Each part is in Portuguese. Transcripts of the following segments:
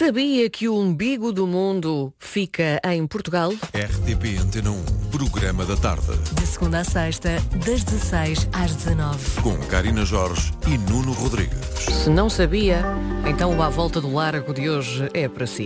Sabia que o umbigo do mundo fica em Portugal? RTP Antena 1, programa da tarde. De segunda a sexta, das 16 às 19. Com Karina Jorge e Nuno Rodrigues. Se não sabia, então o À Volta do Largo de hoje é para si.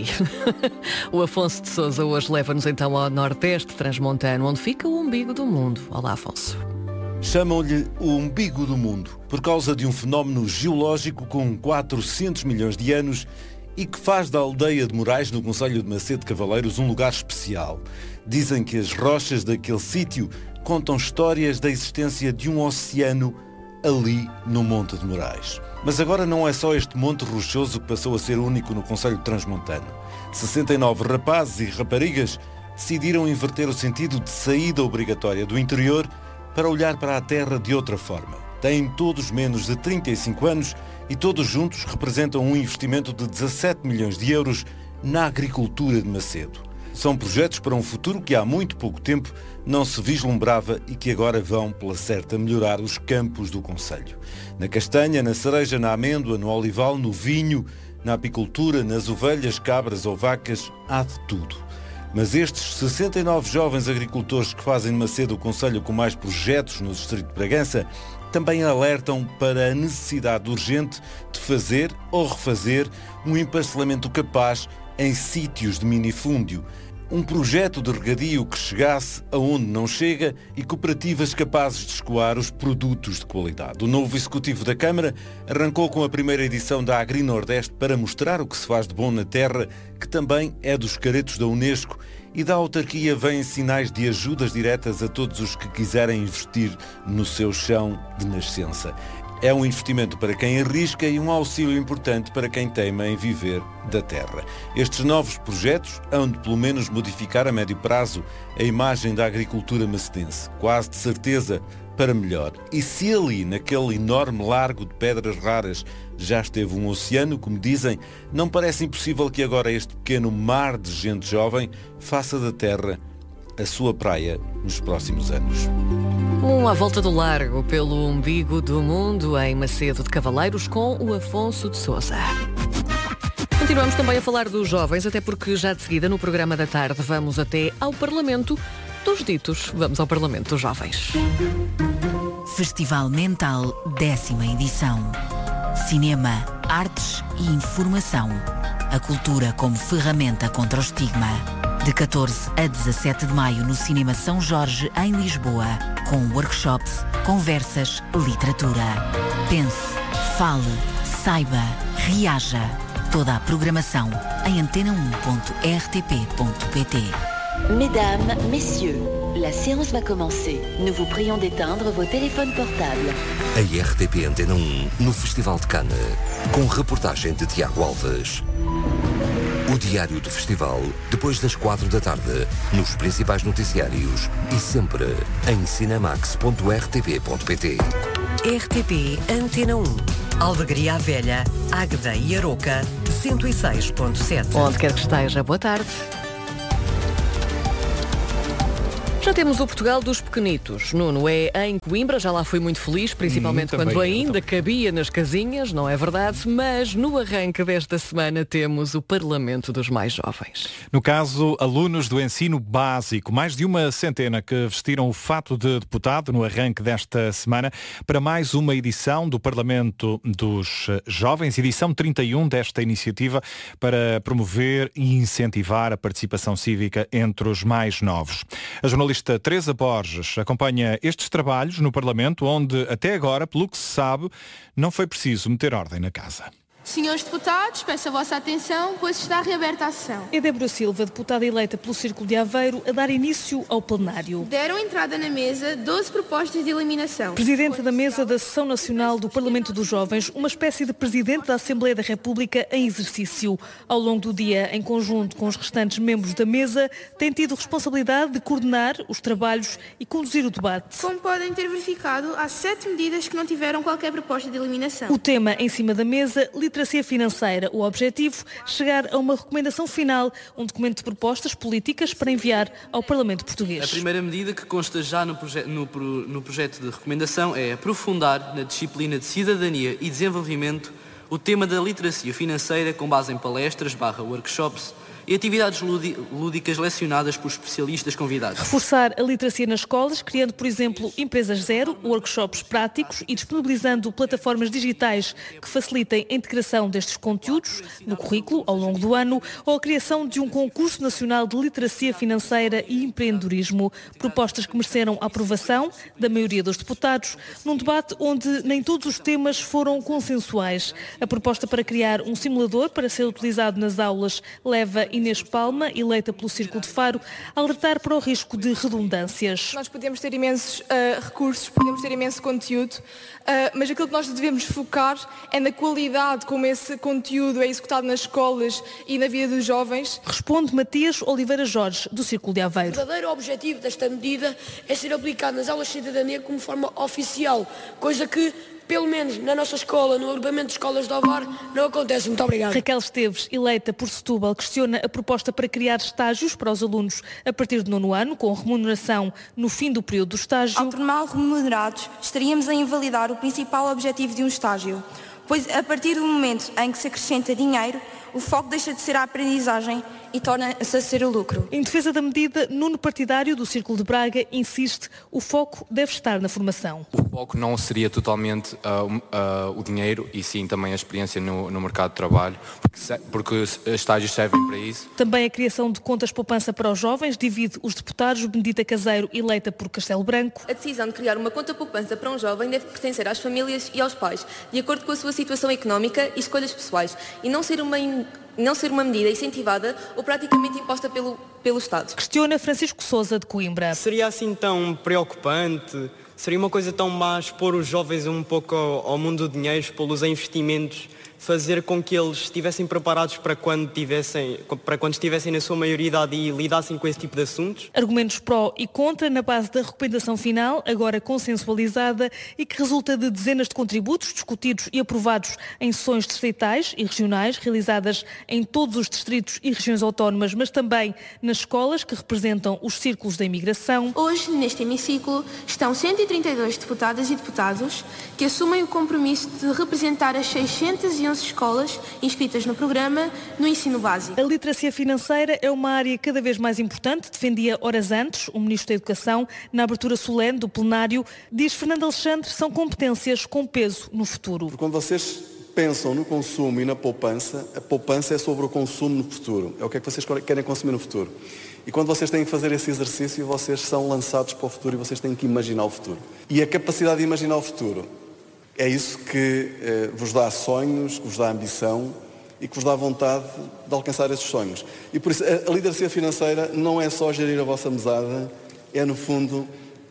O Afonso de Sousa hoje leva-nos então ao Nordeste Transmontano, onde fica o umbigo do mundo. Olá, Afonso. Chamam-lhe o umbigo do mundo por causa de um fenómeno geológico com 400 milhões de anos e que faz da aldeia de Moraes, no concelho de Macedo de Cavaleiros, um lugar especial. Dizem que as rochas daquele sítio contam histórias da existência de um oceano ali no Monte de Moraes. Mas agora não é só este monte rochoso que passou a ser único no concelho transmontano. 69 rapazes e raparigas decidiram inverter o sentido de saída obrigatória do interior para olhar para a terra de outra forma. Têm todos menos de 35 anos e todos juntos representam um investimento de 17 milhões de euros na agricultura de Macedo. São projetos para um futuro que há muito pouco tempo não se vislumbrava e que agora vão, pela certa, melhorar os campos do concelho. Na castanha, na cereja, na amêndoa, no olival, no vinho, na apicultura, nas ovelhas, cabras ou vacas, há de tudo. Mas estes 69 jovens agricultores que fazem de Macedo o concelho com mais projetos no distrito de Bragança também alertam para a necessidade urgente de fazer ou refazer um emparcelamento capaz em sítios de minifúndio. Um projeto de regadio que chegasse aonde não chega e cooperativas capazes de escoar os produtos de qualidade. O novo executivo da Câmara arrancou com a primeira edição da Agri Nordeste para mostrar o que se faz de bom na terra, que também é dos caretos da Unesco, e da autarquia vêm sinais de ajudas diretas a todos os que quiserem investir no seu chão de nascença. É um investimento para quem arrisca e um auxílio importante para quem teima em viver da terra. Estes novos projetos hão de pelo menos modificar a médio prazo a imagem da agricultura macedense, quase de certeza para melhor. E se ali, naquele enorme largo de pedras raras, já esteve um oceano, como dizem, não parece impossível que agora este pequeno mar de gente jovem faça da terra a sua praia nos próximos anos. À Volta do Largo pelo umbigo do mundo em Macedo de Cavaleiros com o Afonso de Sousa. Continuamos também a falar dos jovens, até porque já de seguida no programa da tarde vamos até ao Parlamento dos Ditos. Vamos ao Parlamento dos Jovens. Festival Mental, 10ª edição. Cinema, artes e informação. A cultura como ferramenta contra o estigma. De 14 a 17 de maio no Cinema São Jorge, em Lisboa, com workshops, conversas, literatura. Pense, fale, saiba, reaja. Toda a programação em antena1.rtp.pt. Mesdames, messieurs, la séance va commencer. Nous vous prions d'éteindre vos téléphones portables. A RTP Antena 1 no Festival de Cannes, com reportagem de Tiago Alves. O diário do festival, depois das 4 da tarde, nos principais noticiários e sempre em cinemax.rtp.pt. RTP Antena 1. Albergaria à Velha, Águeda e Aroca, 106.7. Onde quer que esteja, boa tarde. Já temos o Portugal dos pequenitos. Nuno, é em Coimbra, já lá fui muito feliz, principalmente quando ainda cabia nas casinhas, não é verdade? Mas no arranque desta semana temos o Parlamento dos mais jovens. No caso, alunos do ensino básico, mais de uma centena que vestiram o fato de deputado no arranque desta semana para mais uma edição do Parlamento dos Jovens, edição 31 desta iniciativa para promover e incentivar a participação cívica entre os mais novos. A jornalista Teresa Borges acompanha estes trabalhos no Parlamento, onde até agora, pelo que se sabe, não foi preciso meter ordem na casa. Senhores deputados, peço a vossa atenção, pois está reaberta a sessão. É Débora Silva, deputada eleita pelo Círculo de Aveiro, a dar início ao plenário. Deram entrada na mesa 12 propostas de eliminação. Presidente da mesa da Sessão Nacional do Parlamento dos Jovens, uma espécie de Presidente da Assembleia da República em exercício. Ao longo do dia, em conjunto com os restantes membros da mesa, tem tido responsabilidade de coordenar os trabalhos e conduzir o debate. Como podem ter verificado, há 7 medidas que não tiveram qualquer proposta de eliminação. O tema em cima da mesa, literacia financeira. O objetivo, chegar a uma recomendação final, um documento de propostas políticas para enviar ao Parlamento Português. A primeira medida que consta já no projeto de recomendação é aprofundar na disciplina de cidadania e desenvolvimento o tema da literacia financeira com base em palestras, workshops e atividades lúdicas lecionadas por especialistas convidados. Reforçar a literacia nas escolas, criando, por exemplo, empresas zero, workshops práticos e disponibilizando plataformas digitais que facilitem a integração destes conteúdos no currículo ao longo do ano, ou a criação de um concurso nacional de literacia financeira e empreendedorismo. Propostas que mereceram a aprovação da maioria dos deputados, num debate onde nem todos os temas foram consensuais. A proposta para criar um simulador para ser utilizado nas aulas leva Inês Palma, eleita pelo Círculo de Faro, a alertar para o risco de redundâncias. Nós podemos ter imensos recursos, podemos ter imenso conteúdo, mas aquilo que nós devemos focar é na qualidade como esse conteúdo é executado nas escolas e na vida dos jovens. Responde Matias Oliveira Jorge, do Círculo de Aveiro. O verdadeiro objetivo desta medida é ser aplicado nas aulas de cidadania como forma oficial, coisa que, pelo menos na nossa escola, no agrupamento de escolas de Ovar, não acontece. Muito obrigado. Raquel Esteves, eleita por Setúbal, questiona a proposta para criar estágios para os alunos a partir do 9º ano, com remuneração no fim do período do estágio. Ao torná-lo remunerados, estaríamos a invalidar o principal objetivo de um estágio, pois a partir do momento em que se acrescenta dinheiro, o foco deixa de ser a aprendizagem e torna-se a ser o lucro. Em defesa da medida, Nuno Partidário, do Círculo de Braga, insiste: o foco deve estar na formação. O foco não seria totalmente o dinheiro, e sim também a experiência no mercado de trabalho, porque estágios servem para isso. Também a criação de contas poupança para os jovens divide os deputados. Benedita Caseiro, eleita por Castelo Branco. A decisão de criar uma conta poupança para um jovem deve pertencer às famílias e aos pais, de acordo com a sua situação económica e escolhas pessoais, e não ser uma medida incentivada ou praticamente imposta pelo Estado. Questiona Francisco Sousa, de Coimbra. Seria assim tão preocupante? Seria uma coisa tão má expor os jovens um pouco ao mundo do dinheiro, expô-los a investimentos, fazer com que eles estivessem preparados para quando estivessem na sua maioridade e lidassem com esse tipo de assuntos? Argumentos pró e contra na base da recomendação final, agora consensualizada e que resulta de dezenas de contributos discutidos e aprovados em sessões distritais e regionais, realizadas em todos os distritos e regiões autónomas, mas também nas escolas que representam os círculos da imigração. Hoje, neste hemiciclo, estão 132 deputadas e deputados que assumem o compromisso de representar as 611 escolas inscritas no programa no ensino básico. A literacia financeira é uma área cada vez mais importante, defendia horas antes o Ministro da Educação na abertura solene do plenário. Diz Fernando Alexandre, são competências com peso no futuro. Quando vocês pensam no consumo e na poupança, a poupança é sobre o consumo no futuro. É o que é que vocês querem consumir no futuro. E quando vocês têm que fazer esse exercício, vocês são lançados para o futuro e vocês têm que imaginar o futuro. E a capacidade de imaginar o futuro é isso que vos dá sonhos, que vos dá ambição e que vos dá vontade de alcançar esses sonhos. E por isso a literacia financeira não é só gerir a vossa mesada, é no fundo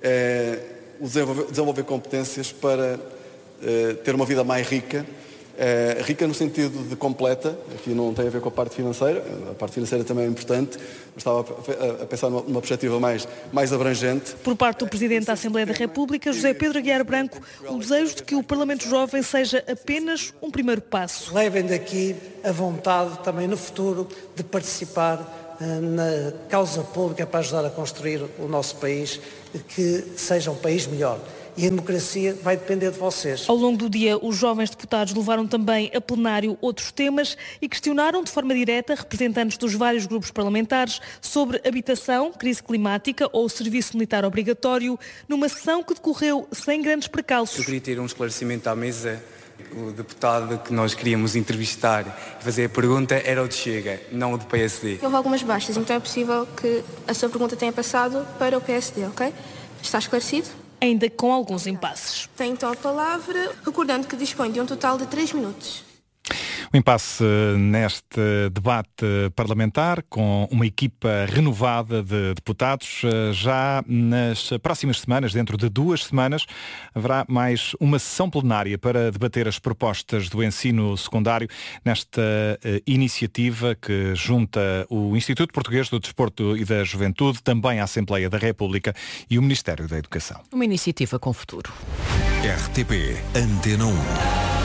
desenvolver competências para ter uma vida mais rica. Rica no sentido de completa, aqui não tem a ver com a parte financeira também é importante, mas estava a pensar numa perspectiva mais abrangente. Por parte do Presidente da Assembleia da República, José Pedro Aguiar Branco, o desejo de que o Parlamento Jovem seja apenas um primeiro passo. Levem daqui a vontade também no futuro de participar na causa pública para ajudar a construir o nosso país, que seja um país melhor. E a democracia vai depender de vocês. Ao longo do dia, os jovens deputados levaram também a plenário outros temas e questionaram de forma direta representantes dos vários grupos parlamentares sobre habitação, crise climática ou serviço militar obrigatório, numa sessão que decorreu sem grandes precalços. Eu queria ter um esclarecimento à mesa. O deputado que nós queríamos entrevistar e fazer a pergunta era o de Chega, não o do PSD. Houve algumas baixas, então é possível que a sua pergunta tenha passado para o PSD, ok? Está esclarecido? Ainda com alguns impasses. Tem então a palavra, recordando que dispõe de um total de 3 minutos. O impasse neste debate parlamentar, com uma equipa renovada de deputados. Já nas próximas semanas, dentro de 2 semanas, haverá mais uma sessão plenária para debater as propostas do ensino secundário nesta iniciativa que junta o Instituto Português do Desporto e da Juventude, também a Assembleia da República e o Ministério da Educação. Uma iniciativa com futuro. RTP Antena 1.